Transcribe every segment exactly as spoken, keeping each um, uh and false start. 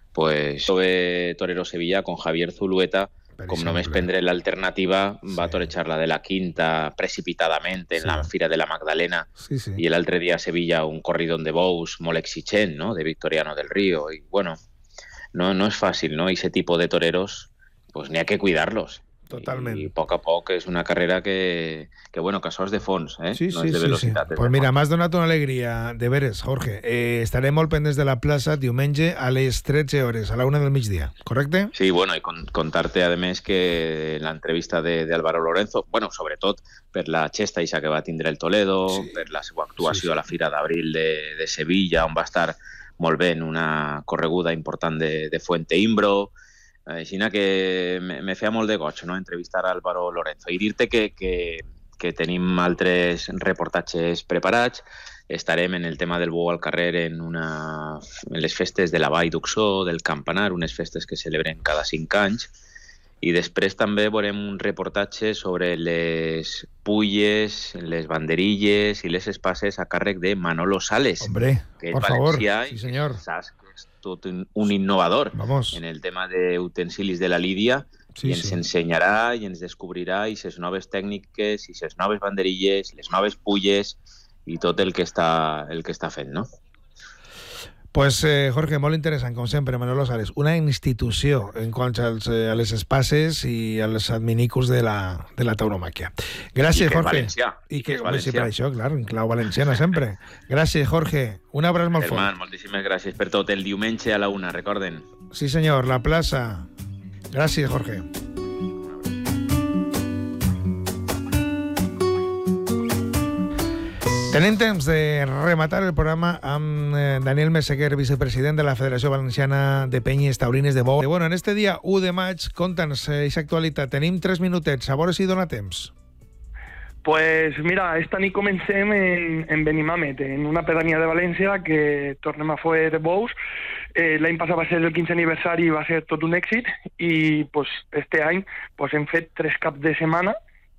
pues Jove Torero Sevilla con Javier Zulueta, Per com només exemple. prendre l'alternativa, Sí. va torejar la de la quinta precipitadament en Sí. la Fira de la Magdalena, Sí, sí. i l'altre dia a Sevilla un corridón de bous molt exigent, no?, de Victoriano del Río, i bueno, no, no és fàcil, no?, ese tipo de toreros, pues n'hi ha que cuidarlos. Totalment. I a poc a poc és una carrera que, que bueno, que això és de fons, eh? Sí, no sí, és de sí, velocitat. sí. és Pues de mira, fons. m'has donat una alegria, de veres, Jorge. Eh, estaré molt pendents de la plaça diumenge a les tretze hores, a la una del migdia, correcte? Sí, bueno, i con, contarte, a més, que en l'entrevista de, de Álvaro Lorenzo, bueno, sobretot per la xesta ixa que va tindre el Toledo, Sí. per la seva actuació Sí, sí. a la Fira d'Abril de, de Sevilla, on va estar molt bé en una correguda important de, de Fuente Imbro. Així que me, me feia molt de goig, no?, entrevistar a Álvaro Lorenzo. I dir-te que, que, que tenim altres reportatges preparats. Estarem en el tema del bou al carrer en, una, en les festes de la Vall d'Uxó, del Campanar, unes festes que celebren cada cinc anys. I després també veurem un reportatge sobre les pulles, les banderilles i les espases a càrrec de Manolo Sales, Hombre, que és por favor. valencià Sí, i senyor. saps que és tot un, un innovador Vamos. en el tema d'utensilis de la Lídia, Sí, i ens sí. ensenyarà i ens descobrirà aquestes noves tècniques, aquestes noves banderilles, les noves pulles i tot el que està, el que està fent, no? Pues, eh, Jorge, molt interessant, com sempre, Manolo Sales. Una institució en quant als, eh, a les espases i als adminicus de la, de la tauromàquia. Gràcies, I que és Jorge. valencià, I i que, que és home, sí, valencià. per això, clar, en clau valenciana sempre. Gràcies, Jorge. Un abraç molt Germán, fort. moltíssimes gràcies per tot. El diumenge a la una, recorden. Sí, senyor, la plaça. Gràcies, Jorge. Tenim temps de rematar el programa amb eh, Daniel Meseguer, vicepresident de la Federació Valenciana de Penyes Taurines de Bou. Bueno, en este dia u de maig, conta'ns aquesta actualitat. Tenim tres minutets, a veure si dona temps. Pues mira, esta nit comencem en, en Benimàmet, en una pedania de València que tornem a fer bous. Eh, L'any passat va ser el quinze aniversari i va ser tot un èxit, i pues, este any pues, hem fet tres caps de setmana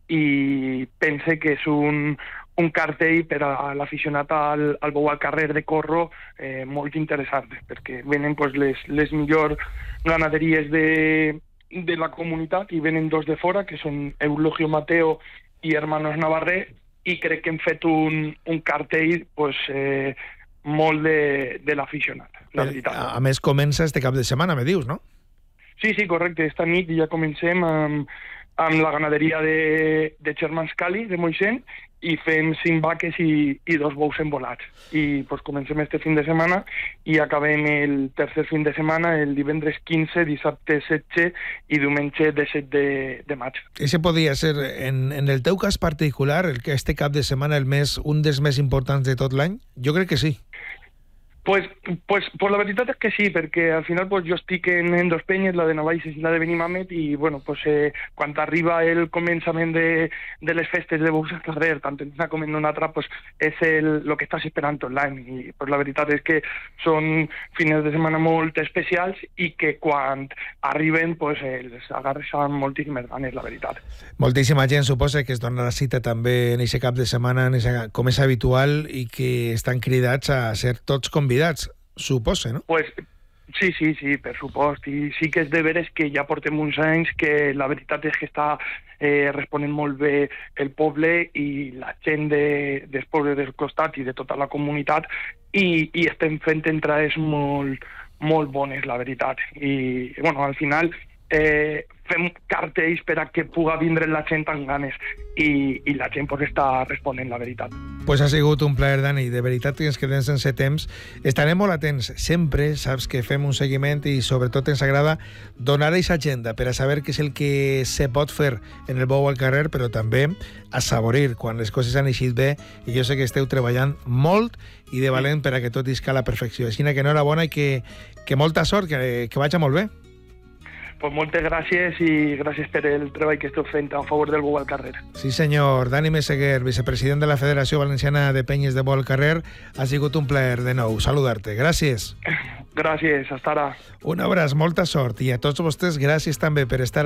i pense que és un, un cartell per a l'aficionat al, al bou al carrer de Corro eh, molt interessant, perquè venen pues, les, les millors ganaderies de, de la comunitat i venen dos de fora, que són Eulogio Mateo i Hermanos Navarré, i crec que hem fet un, un cartell pues, eh, molt de, de l'aficionat, la veritat. A, a més, comença este cap de setmana, me dius, no? Sí, sí, correcte. Esta nit ja comencem amb, amb la ganaderia de, de Germans Cali, de Moixent, i fem cinc vaques i, i dos bous embolats. I pues, comencem este fin de setmana i acabem el tercer fin de setmana, el divendres quinze, dissabte setze i diumenge disset de, de maig. Ese podria ser, en, en el teu cas particular, el que este cap de setmana el més, un dels més importants de tot l'any? Jo crec que sí. Pues, pues, pues la veritat és que sí, perquè al final pues, jo estic en, en dos penyes, la de Navaixes i la de Benimàmet, i bueno, pues, eh, quan arriba el començament de, de les festes de bous al carrer, tant en una com en una altra, pues, és el, lo que estàs esperant tot l'any. I pues, la veritat és que són fines de setmana molt especials i que quan arriben pues, els agarres amb moltíssimes ganes, la veritat. Moltíssima gent suposa que es dona la cita també en aquest cap de setmana, en eixa, com és habitual, i que estan cridats a ser tots convidats, suposa, no? Pues sí, sí, sí, per supost. I sí que és de veres que ja portem uns anys que la veritat és que està eh, responent molt bé el poble i la gent de, del poble del costat i de tota la comunitat, i, i estem fent entrades molt, molt bones, la veritat. I, bueno, al final eh, fem cartells per a que puga vindre la gent amb ganes, i, i la gent pues, està responent, la veritat. Pues ha sigut un plaer, Dani. De veritat que ens quedem sense temps. Estarem molt atents. Sempre saps que fem un seguiment i sobretot ens agrada donar aquesta agenda per a saber què és el que se pot fer en el bou al carrer, però també assaborir quan les coses han eixit bé, i jo sé que esteu treballant molt i de valent per a que tot isca a la perfecció. Així que enhorabona i que, que molta sort, que, que vagi molt bé. Pues moltes gràcies i gràcies per el treball que esteu fent a favor del bou al carrer. Sí, senyor. Dani Meseguer, vicepresident de la Federació Valenciana de Penyes de Bou al carrer. Ha sigut un plaer de nou saludar-te. Gràcies. Gràcies, hasta ara. Un abraç, molta sort. I a tots vostès, gràcies també per estar